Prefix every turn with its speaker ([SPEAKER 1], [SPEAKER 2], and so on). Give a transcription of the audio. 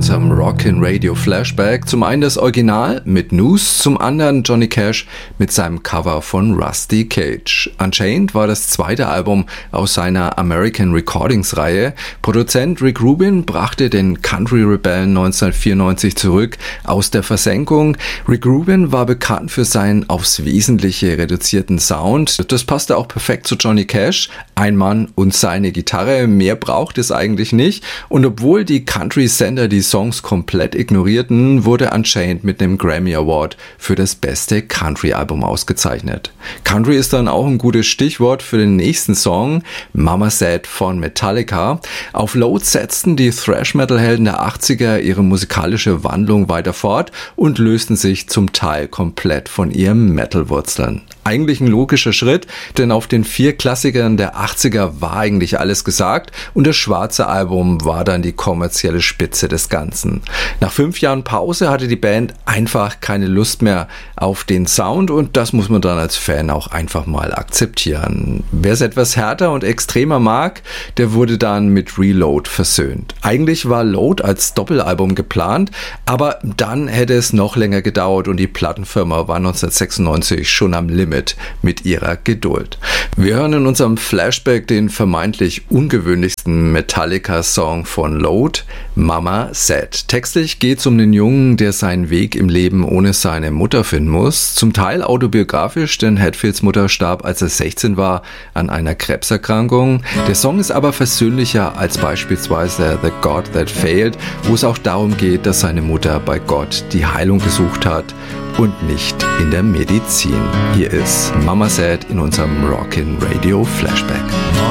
[SPEAKER 1] unserem Rockin' Radio Flashback. Zum einen das Original mit Noose, zum anderen Johnny Cash mit seinem Cover von Rusty Cage. Unchained war das zweite Album aus seiner American Recordings Reihe. Produzent Rick Rubin brachte den Country-Rebellen 1994 zurück aus der Versenkung. Rick Rubin war bekannt für seinen aufs Wesentliche reduzierten Sound. Das passte auch perfekt zu Johnny Cash. Ein Mann und seine Gitarre, mehr braucht es eigentlich nicht. Und obwohl die Country-Sender die Songs komplett ignorierten, wurde Unchained mit einem Grammy Award für das beste Country-Album ausgezeichnet. Country ist dann auch ein gutes Stichwort für den nächsten Song, Mama Said von Metallica. Auf Load setzten die Thrash-Metal-Helden der 80er ihre musikalische Wandlung weiter fort und lösten sich zum Teil komplett von ihren Metal-Wurzeln. Eigentlich ein logischer Schritt, denn auf den 4 Klassikern der 80er war eigentlich alles gesagt und das schwarze Album war dann die kommerzielle Spitze des Ganzen. Nach 5 Jahren Pause hatte die Band einfach keine Lust mehr auf den Sound und das muss man dann als Fan auch einfach mal akzeptieren. Wer es etwas härter und extremer mag, der wurde dann mit Reload versöhnt. Eigentlich war Load als Doppelalbum geplant, aber dann hätte es noch länger gedauert und die Plattenfirma war 1996 schon am Limit mit ihrer Geduld. Wir hören in unserem Flashback den vermeintlich ungewöhnlichsten Metallica-Song von Load, Mama Said. Textlich geht es um den Jungen, der seinen Weg im Leben ohne seine Mutter finden muss. Zum Teil autobiografisch, denn Hetfields Mutter starb, als er 16 war, an einer Krebserkrankung. Der Song ist aber versöhnlicher als beispielsweise The God That Failed, wo es auch darum geht, dass seine Mutter bei Gott die Heilung gesucht hat und nicht in der Medizin. Hier ist Mama Said in unserem Rockin' Radio Flashback.